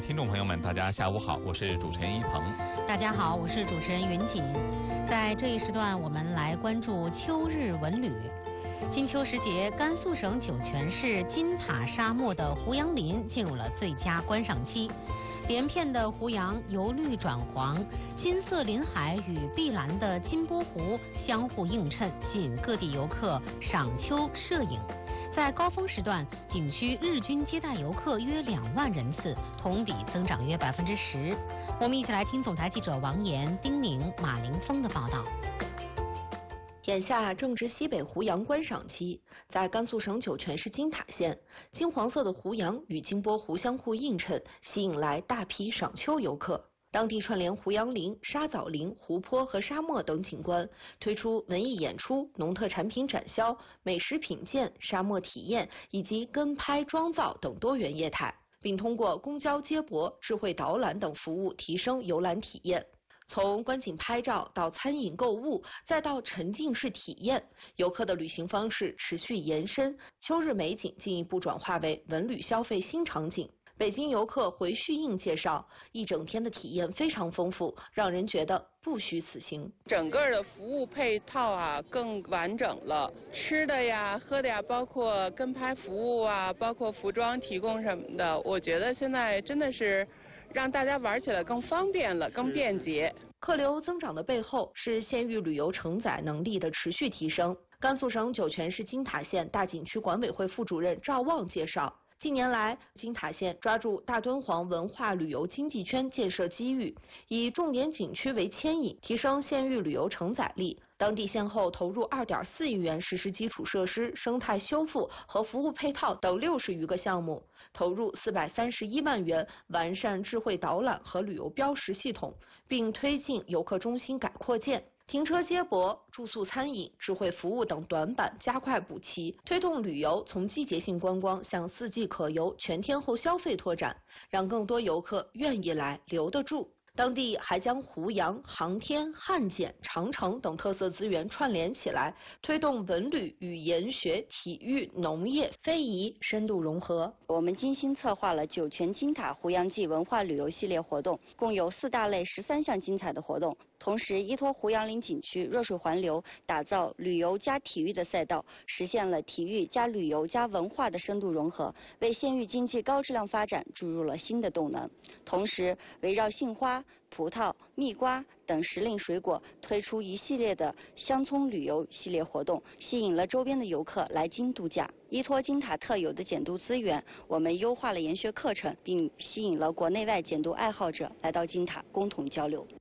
听众朋友们，大家下午好，我是主持人一鹏。 大家好，我是主持人云锦。在这一时段，我们来关注秋日文旅。金秋时节，甘肃省酒泉市金塔沙漠的胡杨林进入了最佳观赏期。连片的胡杨由绿转黄，金色林海与碧蓝的金波湖相互映衬，吸引各地游客赏秋摄影。在高峰时段，景区日均接待游客约2万人次，同比增长约10%。我们一起来听总台记者王岩、丁宁、马凌峰的报道。 眼下正值西北胡杨观赏期，在甘肃省酒泉市金塔县，金黄色的胡杨与金波湖相互映衬，吸引来大批赏秋游客。当地串联胡杨林、沙枣林、湖泊和沙漠等景观，推出文艺演出、农特产品展销、美食品鉴、沙漠体验以及跟拍妆造等多元业态，并通过公交接驳、智慧导览等服务提升游览体验。从观景拍照到餐饮购物，再到沉浸式体验，游客的旅行方式持续延伸，秋日美景进一步转化为文旅消费新场景。北京游客回旭映介绍，一整天的体验非常丰富，让人觉得不虚此行。 整个的服务配套啊更完整了，吃的呀、喝的呀，包括跟拍服务啊，包括服装提供什么的，我觉得现在真的是让大家玩起来更方便了，更便捷。 客流增长的背后是县域旅游承载能力的持续提升。甘肃省酒泉市金塔县大景区管委会副主任赵旺介绍，近年来，金塔县抓住大敦煌文化旅游经济圈建设机遇，以重点景区为牵引，提升县域旅游承载力。当地先后投入2.4亿元实施基础设施、生态修复和服务配套等60余个项目，投入431万元完善智慧导览和旅游标识系统，并推进游客中心改扩建。停车接驳、住宿餐饮、智慧服务等短板加快补齐，推动旅游从季节性观光向四季可游、全天候消费拓展，让更多游客愿意来、留得住。当地还将胡杨、航天、汉简、长城等特色资源串联起来，推动文旅、语言学、体育、农业、非遗深度融合。 我们精心策划了酒泉金塔胡杨季文化旅游系列活动，共有4大类13项精彩的活动。同时，依托胡杨林景区弱水环流，打造旅游加体育的赛道，实现了体育加旅游加文化的深度融合，为县域经济高质量发展注入了新的动能。同时，围绕杏花、葡萄、蜜瓜等时令水果，推出一系列的乡村旅游系列活动，吸引了周边的游客来京度假。依托金塔特有的简读资源，我们优化了研学课程，并吸引了国内外简读爱好者来到金塔共同交流。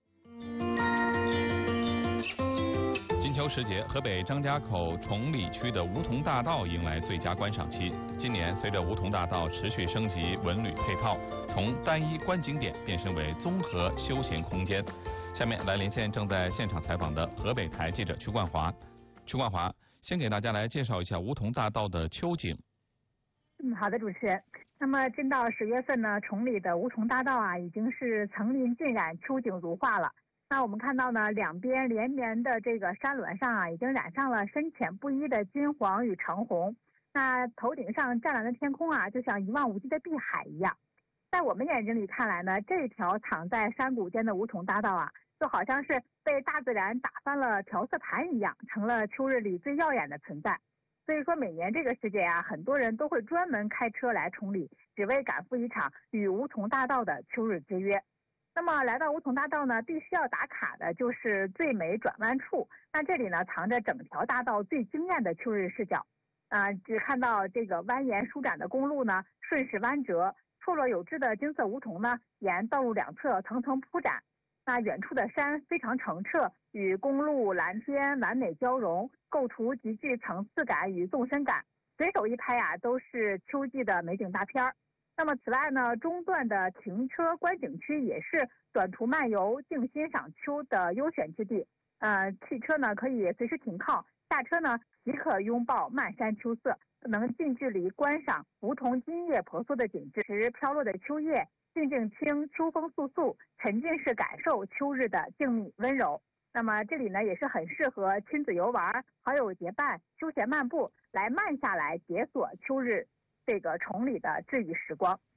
金秋时节，河北张家口崇礼区的梧桐大道迎来最佳观赏期。今年，随着梧桐大道持续升级文旅配套，从单一观景点变身为综合休闲空间。下面来连线正在现场采访的河北台记者曲冠华。曲冠华，先给大家来介绍一下梧桐大道的秋景。 好的，主持人。那么，真到10月份呢，崇礼的梧桐大道啊，已经是层林尽染、秋景如画了。那我们看到呢，两边连绵的这个山峦上啊，已经染上了深浅不一的金黄与橙红。那头顶上湛蓝的天空啊，就像一望无际的碧海一样。在我们眼睛里看来呢，这条藏在山谷间的梧桐大道啊，就好像是被大自然打翻了调色盘一样，成了秋日里最耀眼的存在。所以说，每年这个时节啊，很多人都会专门开车来崇礼，只为赶赴一场与梧桐大道的秋日之约。那么来到梧桐大道呢，必须要打卡的就是最美转弯处。那这里呢，藏着整条大道最惊艳的秋日视角。只看到这个蜿蜒舒展的公路呢，顺势弯折，错落有致的金色梧桐呢，沿道路两侧层层铺展。那远处的山非常澄澈，与公路蓝天完美交融，构图极具层次感与纵深感，随手一拍啊，都是秋季的美景大片儿。那么此外呢，中段的停车观景区也是短途漫游、静欣赏秋的优选之地。汽车呢可以随时停靠，下车呢即可拥抱漫山秋色，能近距离观赏梧桐金叶婆娑的景致，时飘落的秋叶，静静听秋风簌簌，沉浸式感受秋日的静谧温柔。那么这里呢也是很适合亲子游玩、好友结伴、休闲漫步，来慢下来解锁秋日这个崇礼的治愈时光。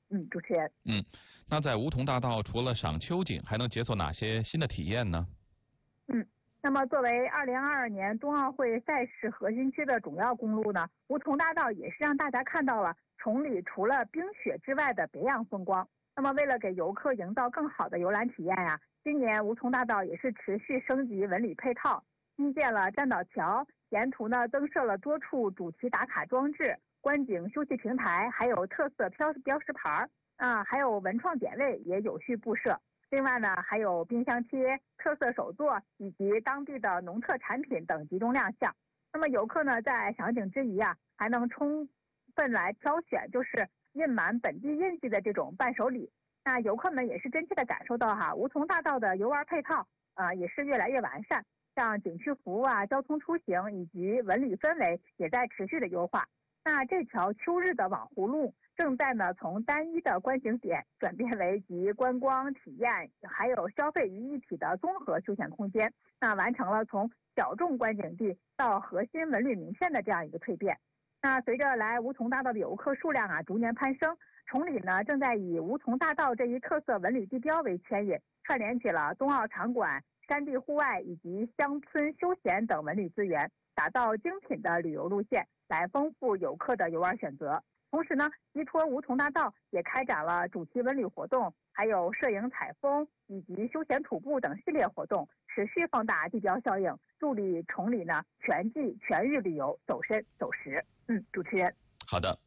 主持人。 那在梧桐大道除了赏秋景，还能解锁哪些新的体验呢？ 那么作为2022年冬奥会赛事核心区的主要公路呢，梧桐大道也是让大家看到了崇礼除了冰雪之外的别样风光。那么为了给游客营造更好的游览体验呀，今年梧桐大道也是持续升级文旅配套，新建了栈道桥，沿途呢增设了多处主题打卡装置、观景休息平台，还有特色标识牌还有文创点位也有序布设。另外呢，还有冰箱贴、特色手作以及当地的农特产品等集中亮相。那么游客呢，在赏景之余还能充分来挑选就是印满本地印记的这种伴手礼。那游客们也是真切的感受到梧桐大道的游玩配套也是越来越完善，像景区服务交通出行以及文旅氛围也在持续的优化。那这条秋日的网湖路正在呢从单一的观景点转变为集观光体验还有消费于一体的综合休闲空间，那完成了从小众观景地到核心文旅名片的这样一个蜕变。那随着来梧桐大道的游客数量逐年攀升，崇礼呢正在以梧桐大道这一特色文旅地标为牵引，串联起了冬奥场馆、山地户外以及乡村休闲等文旅资源，打造精品的旅游路线，来丰富游客的游玩选择。同时呢，依托梧桐大道也开展了主题文旅活动，还有摄影采风以及休闲徒步等系列活动，持续放大地标效应，助力崇礼呢全季全域旅游走深走实。主持人。 好的。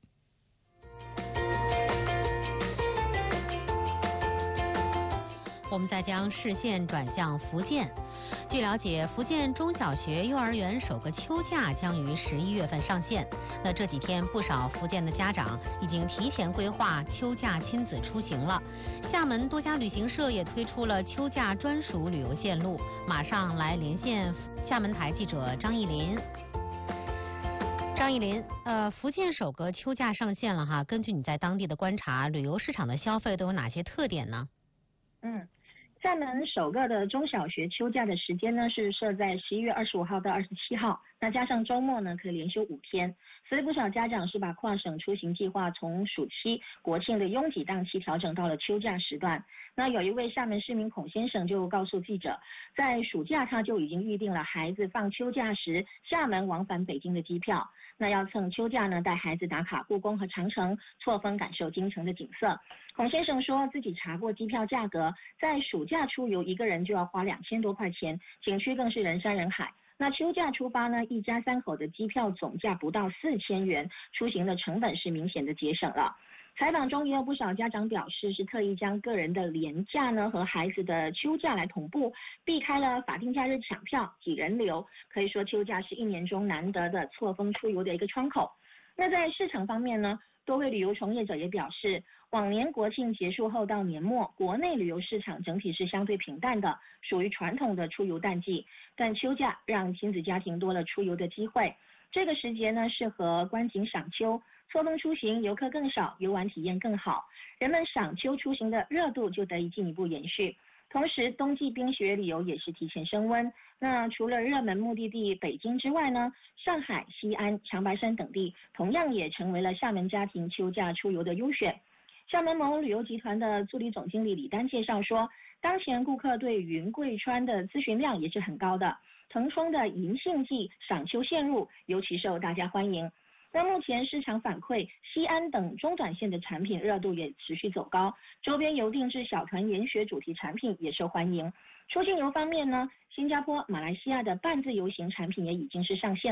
我们再将视线转向福建。据了解，福建中小学、幼儿园首个秋假将于11月份上线。那这几天，不少福建的家长已经提前规划秋假亲子出行了。厦门多家旅行社也推出了秋假专属旅游线路。马上来连线厦门台记者张艺林。张艺林，福建首个秋假上线了哈。根据你在当地的观察，旅游市场的消费都有哪些特点呢？ 厦门首个的中小学秋假的时间呢是设在11月25号到27号，那加上周末呢可以连休5天，所以不少家长是把跨省出行计划从暑期、国庆的拥挤档期调整到了秋假时段。那有一位厦门市民孔先生就告诉记者，在暑假他就已经预定了孩子放秋假时厦门往返北京的机票。那要趁秋假呢，带孩子打卡故宫和长城，错峰感受京城的景色。孔先生说自己查过机票价格，在暑假出游一个人就要花2000多块钱，景区更是人山人海。那秋假出发呢，一家3口的机票总价不到4000元，出行的成本是明显的节省了。采访中也有不少家长表示，是特意将个人的连假呢和孩子的秋假来同步，避开了法定假日抢票、挤人流。可以说秋假是1年中难得的错峰出游的一个窗口。那在市场方面呢，多位旅游从业者也表示，往年国庆结束后到年末，国内旅游市场整体是相对平淡的，属于传统的出游淡季。但秋假让亲子家庭多了出游的机会，这个时节呢适合观景赏秋。错峰出行，游客更少，游玩体验更好，人们赏秋出行的热度就得以进一步延续。同时，冬季冰雪旅游也是提前升温。那除了热门目的地北京之外呢，上海、西安、长白山等地同样也成为了厦门家庭秋假出游的优选。厦门某旅游集团的助理总经理李丹介绍说，当前顾客对云贵川的咨询量也是很高的，腾冲的银杏季赏秋线路尤其受大家欢迎。那目前市场反馈，西安等中短线的产品热度也持续走高，周边游定制小团研学主题产品也受欢迎。出境游方面呢，新加坡、马来西亚的半自由行产品也已经是上线。